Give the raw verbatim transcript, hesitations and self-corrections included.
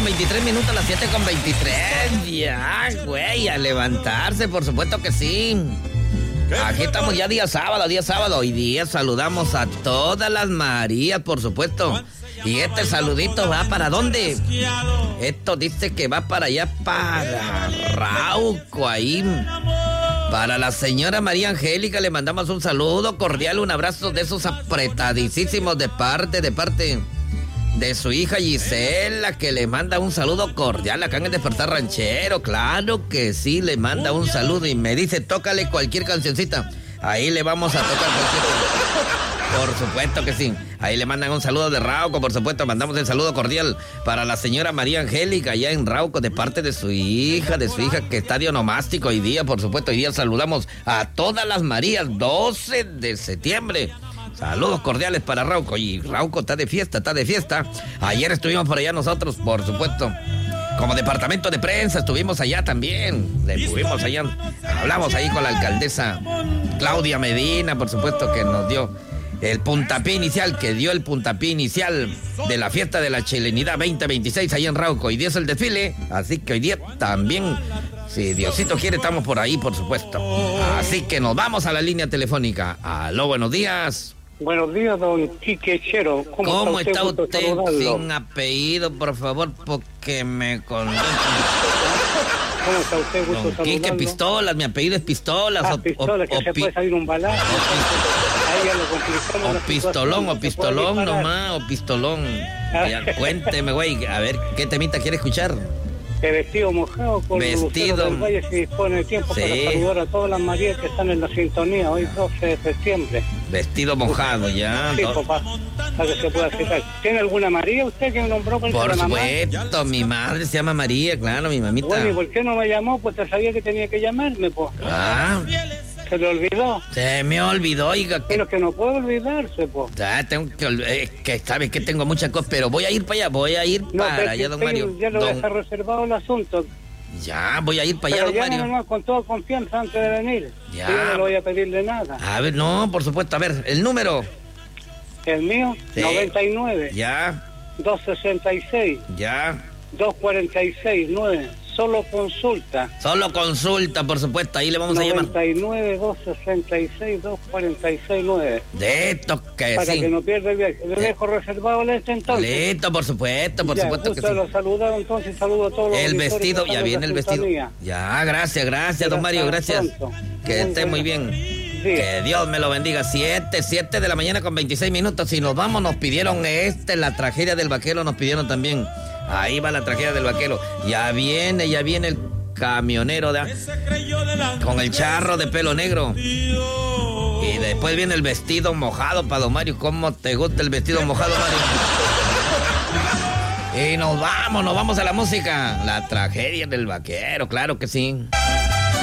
veintitrés minutos, las siete con veintitrés. Ya, güey, a levantarse, por supuesto que sí. Aquí estamos ya día sábado, día sábado. Hoy día saludamos a todas las Marías, por supuesto. Y este saludito va para ¿dónde? Esto dice que va para allá, para Rauco, ahí. Para la señora María Angélica le mandamos un saludo cordial, un abrazo de esos apretadísimos de parte, de parte de su hija Gisela, que le manda un saludo cordial acá en el Despertar Ranchero. Claro que sí, le manda un saludo y me dice, tócale cualquier cancioncita. Ahí le vamos a tocar cualquier... Por supuesto que sí. Ahí le mandan un saludo de Rauco, por supuesto. Mandamos el saludo cordial para la señora María Angélica allá en Rauco, de parte de su hija, de su hija que está de onomástico hoy día, por supuesto. Hoy día saludamos a todas las Marías, doce de septiembre. Saludos cordiales para Rauco. Y Rauco está de fiesta, está de fiesta. Ayer estuvimos por allá nosotros, por supuesto. Como departamento de prensa estuvimos allá también. Le estuvimos allá. Hablamos ahí con la alcaldesa Claudia Medina, por supuesto, que nos dio el puntapié inicial, que dio el puntapié inicial de la fiesta de la chilenidad veinte veintiséis ahí en Rauco. Hoy día es el desfile, así que hoy día también, si Diosito quiere, estamos por ahí, por supuesto. Así que nos vamos a la línea telefónica. Aló, buenos días. Buenos días, don Quique Chero. ¿Cómo, ¿Cómo está usted? Está usted sin apellido, por favor, porque me conozco. ¿Cómo está usted? Gusto Don Quique saludarlo. Pistolas, mi apellido es Pistolas. Ah, o, Pistolas, o, que se pi, puede salir un balazo. Ahí ya lo complicamos. O pistolón, o pistolón nomás, o pistolón. Ya, cuénteme, güey, a ver, ¿qué temita quiere escuchar? De vestido mojado con vestido. Lucero del Valle, si dispone el tiempo sí. Para saludar a todas las Marías que están en la sintonía hoy doce de septiembre. Vestido mojado, ya. Sí, papá, para que se pueda fijar. ¿Tiene alguna María usted que me nombró con Por la supuesto, mamá? Mi madre se llama María, claro, mi mamita. Bueno, ¿y por qué no me llamó? Pues te sabía que tenía que llamarme, pues. Ah. ¿Se le olvidó? Se me olvidó, oiga. Pero que no puedo olvidarse, pues. Ah, tengo que eh, que sabes que tengo muchas cosas, pero voy a ir para allá, voy a ir no, para allá, don Mario. Ya lo don... deja reservado el asunto. Ya, voy a ir para allá, pero don Mario. No, con toda confianza antes de venir. Ya. Yo no le voy a pedirle nada. A ver, no, por supuesto, a ver, el número. El mío, sí. noventa y nueve. Ya. doscientos sesenta y seis. Ya. doscientos cuarenta y seis, nueve. Solo consulta. Solo consulta, por supuesto, ahí le vamos noventa y nueve, a llamar. noventa y nueve, doscientos sesenta y seis, doscientos cuarenta y seis, nueve. De estos que Para sí. que no pierda el viaje. Le eh. dejo reservado el este entonces. Listo, por supuesto, por ya, supuesto que sí. Lo saludaron, entonces saludo a todos los El vestido, ya viene el vestido. Sintonía. Ya, gracias, gracias, don Mario, gracias. Pronto. Que muy esté bueno. Muy bien. Sí. Que Dios me lo bendiga. Siete, siete de la mañana con veintiséis minutos. Si nos vamos, nos pidieron este, la tragedia del vaquero, nos pidieron también. Ahí va la tragedia del vaquero. Ya viene, ya viene el camionero de, con el charro de pelo negro. Y después viene el vestido mojado para don Mario. ¿Cómo te gusta el vestido mojado, Mario? Y nos vamos, nos vamos a la música. La tragedia del vaquero, claro que sí.